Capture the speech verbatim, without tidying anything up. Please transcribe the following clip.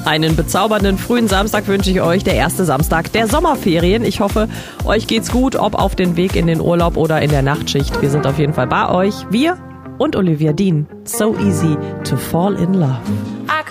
Einen bezaubernden frühen Samstag wünsche ich euch, der erste Samstag der Sommerferien. Ich hoffe, euch geht's gut, ob auf den Weg in den Urlaub oder in der Nachtschicht. Wir sind auf jeden Fall bei euch. Wir und Olivia Dean. So easy to fall in love.